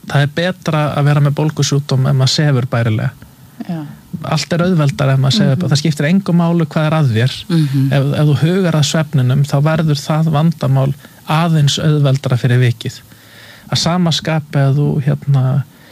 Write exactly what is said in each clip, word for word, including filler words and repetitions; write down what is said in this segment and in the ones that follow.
það er betra að vera með bólgusjúkdóm ef maður sefur bærilega. Já. Allt er auðveldar ef maður sefur, mm-hmm. það skiptir engu máli hvað er að þér. Mm-hmm. Ef, ef þú hugar að svefninum, þá verður það vandamál aðeins auðveldara fyrir vikið. Að sama skapi að þú hérna,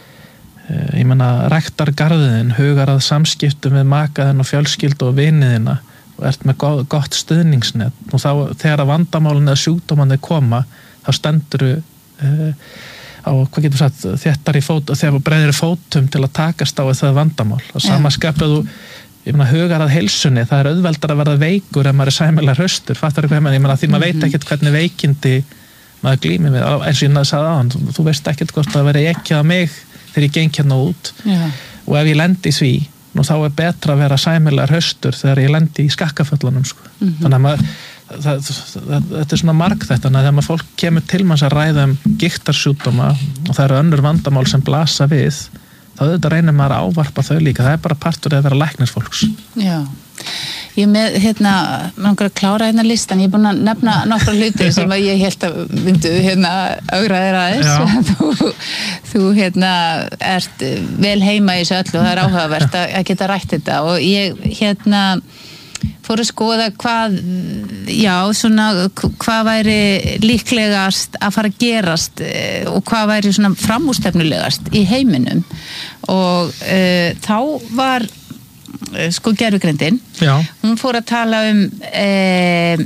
ég meina, ræktar garðin, hugar að samskiptum við makaðinn og fjölskyldu og viniðina og ert með gott stuðningsnet og þá þegar að vandamálin eða sjúkdómandi koma, þá stendur uh, á, hvað getur sagt, þéttar í fót og þegar breiðir í fótum til að takast á það vandamál. Og sama skapið þú, ég meina, hugar að heilsunni, það er auðveldar að verða veikur ef maður er sæmilega hraustur, fattar eitthvað, ég meina, því maður veit ekkert hvernig veikindi maður glímir við, eins og ég sagði aðan, þú, þú veist ekkert hvort að vera ekki að mig þegar ég geng hérna út. Já. Og ef ég lendi í því, nú þá er betra að vera sæmilega hraustur þegar ég lendi í skakkaföllunum, sko. Mm-hmm. Þannig að maður, það, það, það, þetta er svona marg þetta, þannig að þegar maður fólk kemur til manns að ræða um gigtarsjúkdóma og það eru önnur vandamál sem blasa við, þá auðvitað reynir maður að ávarpa þau líka, það er bara partur að vera læknisfólks. Já. Ég með, hérna, mangur að klára hérna listan, ég er búin að nefna nokkra hluti sem að ég held að myndu, hérna, augra þér aðeins. Þú, þú, hérna, ert vel heima í þessu öllu og það er áhugavert að, að geta rætt þetta og ég, hérna, fór að skoða hvað, já, svona, hvað væri líklegast að fara að gerast og hvað væri svona framúrstefnulegast í heiminum og uh, þá var sko gervigreindin, hún fór að tala um e,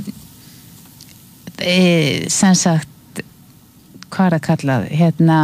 e, sem sagt hvað er að kalla hérna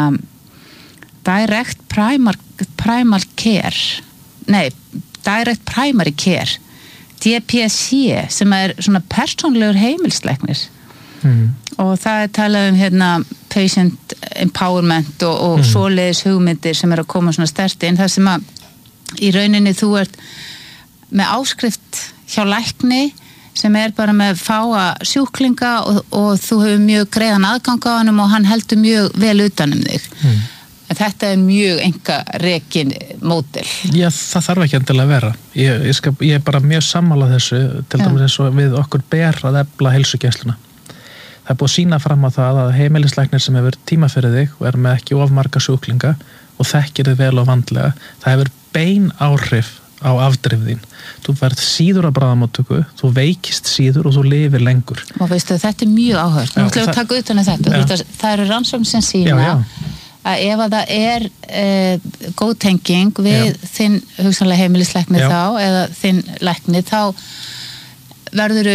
direct primal, primal care nei, direct primary care D P C sem er svona persónlegur heimilslæknir mm. og það er talað um hérna patient empowerment og, og mm. svoleiðis hugmyndir sem er að koma svona sterti inn það sem að í rauninni þú ert með áskrift hjá lækni sem er bara með fáa sjúklinga og, og þú hefur mjög greiðan aðgang á honum og hann heldur mjög vel utan um þig. Mm. En þetta er mjög enga rekin módel. Já, það þarf ekki endilega að vera. Ég, ég, skal, ég er bara mjög sammála þessu, til dæmis eins og við okkur ber að efla heilsugæsluna. Það er búið að sýna fram á það að heimilislæknir sem hefur tíma fyrir þig og er með ekki of marga sjúklinga og þekkir þið vel og vandlega, það hefur bein áhrif á afdrifðin. Þú verð síður að bráðamóttöku, þú veikist síður og þú lifir lengur. Og veistu, þetta er mjög áhört. Nú ætlum við að taka utan að þetta. Veist, það eru rannsókn sem sína já, já. Að ef að það er eh, góð tenging við já. Þinn hugsanlega heimilislækni já. Þá eða þinn lækni, þá verður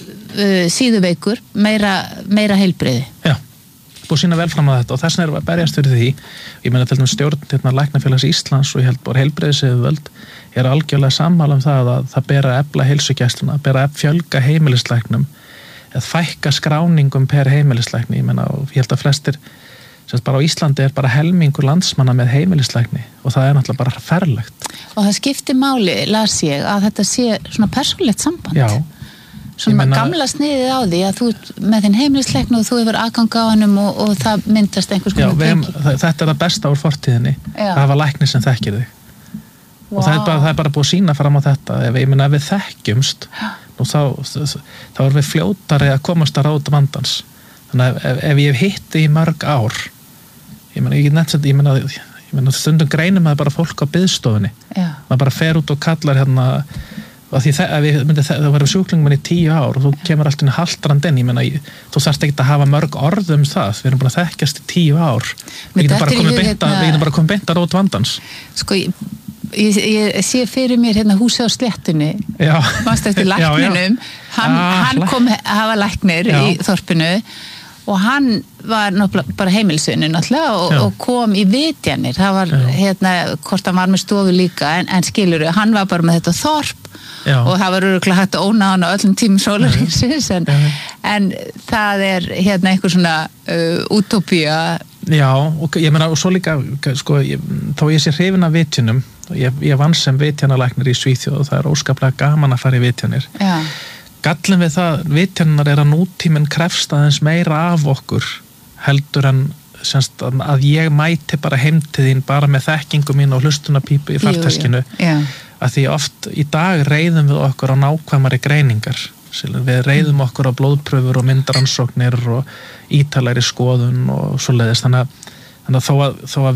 uh, síðuveikur meira, meira heilbrigði. Já. Búið sína vel fram að þetta og þess vegna er að berjast fyrir því. Ég meina til dæmis stjórn hérna, Læknafélags Íslands og ég held bara heilbrigðisyfirvöld er algjörlega sammála um það að það ber að efla heilsugæsluna, ber að fjölga heimilislæknum, að fækka skráningum per heimilislækni. Ég meina og ég held að flestir, sem bara á Íslandi er bara helmingur landsmanna með heimilislækni og það er náttúrulega bara ferlegt. Og það skiptir máli, las ég, að þetta sé svona persónulegt samband. Já. Svona meina, gamla sniðið á því að þú með þinn heimilislækni og þú hefur aðgang á hannum og, og það myndast einhvers konar tengi. Já, þetta er það besta úr fortíðinni. Já. Það var læknir sem þekkir þig. Wow. Og það er, bara, það er bara búið að sína fram á þetta. Ef, ég meina, ef við þekkjumst, þá, þá, þá er við fljótari að komast að ráta vandans. Þannig að ef, ef ég hef hitti í mörg ár, ég meina, ég get nefnt, ég meina, ég meina stundum greinum að bara fólk á biðstofunni. Já. Maður bara fer út og kallar hérna og því það, við myndum það, það verður sjúklingum í tíu ár og þú kemur alltaf inn haldrand inn, ég meina, þú þarft ekki að hafa mörg orð um það, við erum bara þekkjast í tíu ár, við getum bara komið beinta, við getum bara komið beinta rót vandans. Sko, ég, ég, ég sé fyrir mér hérna húsið á sléttunni, mannst eftir lækninum, hann, ah, hann kom að hafa læknir já. Í þorpinu og hann var bara heimilisvinur náttúrulega og, og kom í vitjanir, það var já. Hérna, hvort hann var með stofu líka, en, en skilur hann var bara með þetta þorp já. Og það var örugglega hægt að óna hann á öllum tímum sólarhringsins en, en það er hérna einhver svona uh, útópía. Já, og ég meina og svo líka sko, ég, þó ég sé hrifin af vitjunum, ég, ég vann sem vitjanalæknir í Svíþjóð og það er óskaplega gaman að fara í vitjanir. Já. Gallin við það, vitjanar er að nútíminn krefst aðeins meira af okkur heldur en semst, að ég mæti bara heim til þín bara með þekkingu mín og hlustunapípu í farteskinu að því oft í dag reiðum við okkur á nákvæmari greiningar við reiðum okkur á blóðpröfur og myndaransóknir og ítalegri skoðun og svoleiðis þannig að, þannig að þó að, þó að